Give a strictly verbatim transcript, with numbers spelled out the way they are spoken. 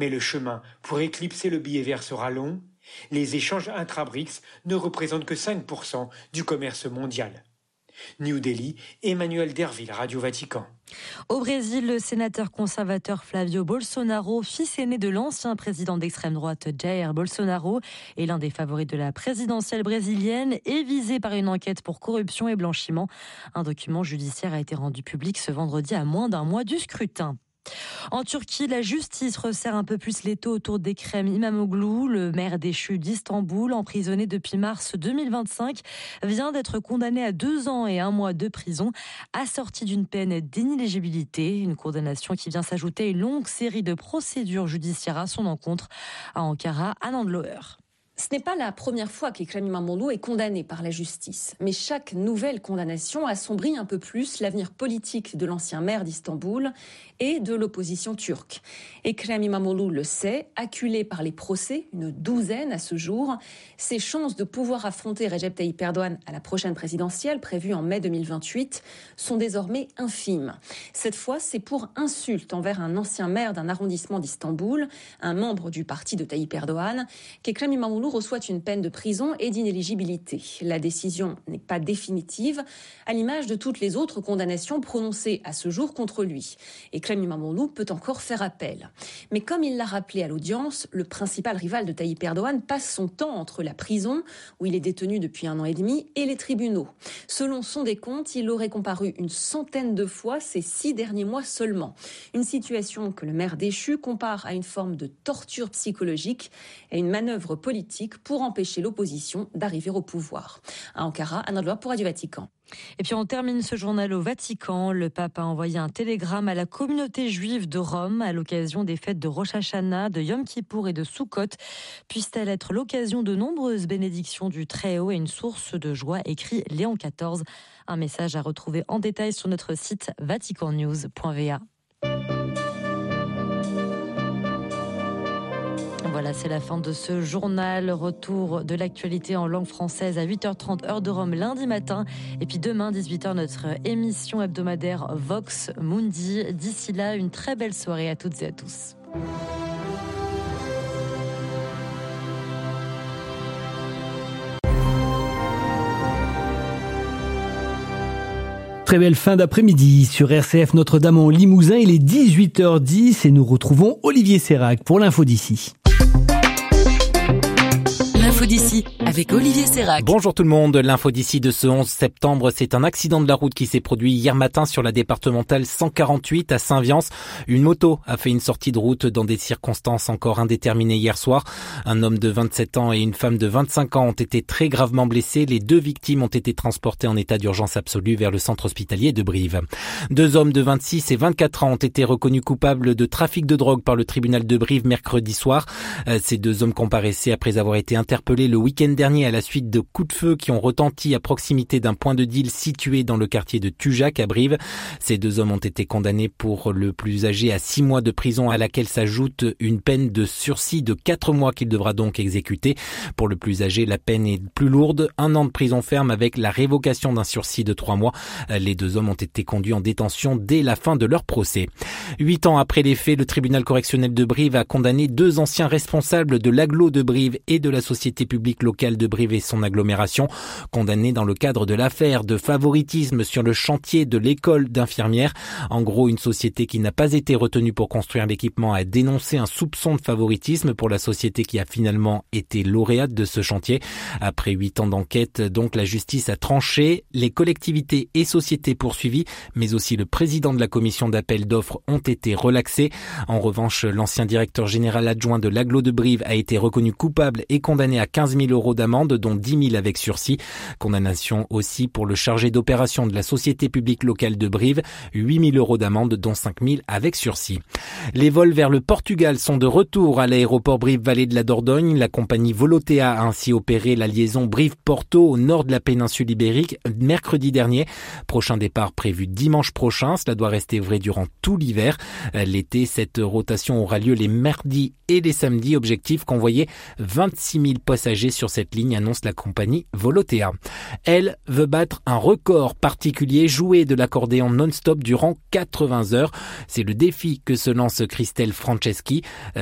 Mais le chemin pour éclipser le billet vert sera long. Les échanges intra-BRICS ne représentent que cinq pour cent du commerce mondial. New Delhi, Emmanuel Derville, Radio Vatican. Au Brésil, le sénateur conservateur Flavio Bolsonaro, fils aîné de l'ancien président d'extrême droite Jair Bolsonaro, est l'un des favoris de la présidentielle brésilienne et visé par une enquête pour corruption et blanchiment. Un document judiciaire a été rendu public ce vendredi à moins d'un mois du scrutin. En Turquie, la justice resserre un peu plus l'étau autour d'Ekrem İmamoğlu. Le maire déchu d'Istanbul, emprisonné depuis mars deux mille vingt-cinq, vient d'être condamné à deux ans et un mois de prison, assorti d'une peine d'inéligibilité. Une condamnation qui vient s'ajouter à une longue série de procédures judiciaires à son encontre. À Ankara, Anand Loher. Ce n'est pas la première fois qu'Ekrem İmamoğlu est condamné par la justice. Mais chaque nouvelle condamnation assombrit un peu plus l'avenir politique de l'ancien maire d'Istanbul et de l'opposition turque. Ekrem İmamoğlu le sait, acculé par les procès, une douzaine à ce jour, ses chances de pouvoir affronter Recep Tayyip Erdogan à la prochaine présidentielle, prévue en mai deux mille vingt-huit, sont désormais infimes. Cette fois, c'est pour insulte envers un ancien maire d'un arrondissement d'Istanbul, un membre du parti de Tayyip Erdogan, qu'Ekrem İmamoğlu reçoit une peine de prison et d'inéligibilité. La décision n'est pas définitive, à l'image de toutes les autres condamnations prononcées à ce jour contre lui. Ekrem İmamoğlu peut encore faire appel. Mais comme il l'a rappelé à l'audience, le principal rival de Tayyip Erdogan passe son temps entre la prison, où il est détenu depuis un an et demi, et les tribunaux. Selon son décompte, il aurait comparu une centaine de fois ces six derniers mois seulement. Une situation que le maire déchu compare à une forme de torture psychologique et une manœuvre politique pour empêcher l'opposition d'arriver au pouvoir. À Ankara, Anand Loher pour Radio Vatican. Et puis on termine ce journal au Vatican. Le pape a envoyé un télégramme à la communauté juive de Rome à l'occasion des fêtes de Rosh Hashanah, de Yom Kippour et de Sukkot. Puisse-t-elle être l'occasion de nombreuses bénédictions du Très-Haut et une source de joie, écrit Léon quatorze. Un message à retrouver en détail sur notre site vatican news point v a. Voilà, c'est la fin de ce journal. Retour de l'actualité en langue française à huit heures trente, heure de Rome, lundi matin. Et puis demain, dix-huit heures, notre émission hebdomadaire Vox Mundi. D'ici là, une très belle soirée à toutes et à tous. Très belle fin d'après-midi sur R C F Notre-Dame en Limousin. Il est dix-huit heures dix et nous retrouvons Olivier Sérac pour l'info d'ici. L'info d'ici avec Olivier Sérac. Bonjour tout le monde, l'info d'ici de ce onze septembre, c'est un accident de la route qui s'est produit hier matin sur la départementale cent quarante-huit à Saint-Viance. Une moto a fait une sortie de route dans des circonstances encore indéterminées hier soir. Un homme de vingt-sept ans et une femme de vingt-cinq ans ont été très gravement blessés. Les deux victimes ont été transportées en état d'urgence absolue vers le centre hospitalier de Brive. Deux hommes de vingt-six et vingt-quatre ans ont été reconnus coupables de trafic de drogue par le tribunal de Brive mercredi soir. Ces deux hommes comparaissaient après avoir été interpellés le week-end dernier à la suite de coups de feu qui ont retenti à proximité d'un point de deal situé dans le quartier de Tujac à Brive. Ces deux hommes ont été condamnés pour le plus âgé à six mois de prison à laquelle s'ajoute une peine de sursis de quatre mois qu'il devra donc exécuter. Pour le plus âgé, la peine est plus lourde, un an de prison ferme avec la révocation d'un sursis de trois mois. Les deux hommes ont été conduits en détention dès la fin de leur procès. Huit ans après les faits, le tribunal correctionnel de Brive a condamné deux anciens responsables de l'agglo de Brive et de la société publique locale de Brive et son agglomération, condamnés dans le cadre de l'affaire de favoritisme sur le chantier de l'école d'infirmières. En gros, une société qui n'a pas été retenue pour construire l'équipement a dénoncé un soupçon de favoritisme pour la société qui a finalement été lauréate de ce chantier. Après huit ans d'enquête, donc, la justice a tranché. Les collectivités et sociétés poursuivies, mais aussi le président de la commission d'appel d'offres ont été relaxés. En revanche, l'ancien directeur général adjoint de l'agglo de Brive a été reconnu coupable et condamné à quinze mille euros d'amende, dont dix mille avec sursis. Condamnation aussi pour le chargé d'opération de la société publique locale de Brive, huit mille euros d'amende, dont cinq mille avec sursis. Les vols vers le Portugal sont de retour à l'aéroport Brive-Vallée de la Dordogne. La compagnie Volotea a ainsi opéré la liaison Brive-Porto au nord de la péninsule ibérique mercredi dernier. Prochain départ prévu dimanche prochain. Cela doit rester vrai durant tout l'hiver. L'été, cette rotation aura lieu les mardis et les samedis. Objectif, convoyer vingt-six mille passagers sur cette ligne, annonce la compagnie Volotea. Elle veut battre un record particulier, jouer de l'accordéon non-stop durant quatre-vingts heures. C'est le défi que se lance Christelle Franceschi.